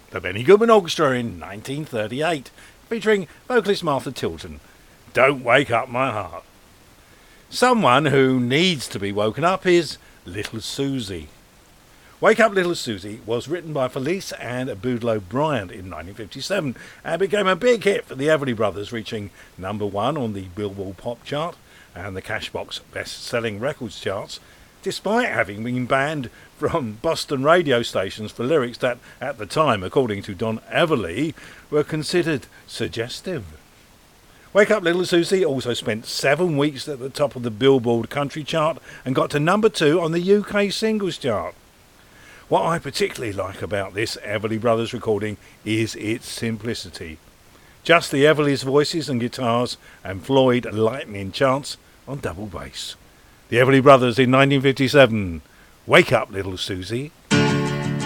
the Benny Goodman Orchestra in 1938, featuring vocalist Martha Tilton. Don't Wake Up My Heart. Someone who needs to be woken up is Little Susie. Wake Up Little Susie was written by Felice and Boudleaux Bryant in 1957 and became a big hit for the Everly Brothers, reaching number 1 on the Billboard Pop chart and the Cashbox best-selling records charts, despite having been banned from Boston radio stations for lyrics that, at the time, according to Don Everly, were considered suggestive. Wake Up Little Susie also spent 7 weeks at the top of the Billboard Country chart and got to number 2 on the UK singles chart. What I particularly like about this Everly Brothers recording is its simplicity. Just the Everly's voices and guitars and Floyd lightning chants on double bass. The Everly Brothers in 1957. Wake Up Little Susie.